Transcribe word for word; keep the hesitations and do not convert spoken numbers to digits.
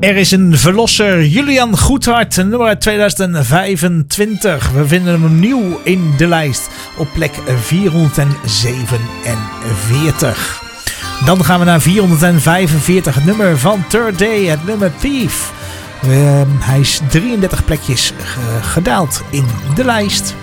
Er is een verlosser, Julian Goedhart, nummer tweeduizend vijfentwintig. We vinden hem nieuw in de lijst op plek vierhonderdzevenenveertig. Dan gaan we naar vierhonderdvijfenveertig, het nummer van Third Day, het nummer Thief. Uh, hij is drieëndertig plekjes uh, gedaald in de lijst.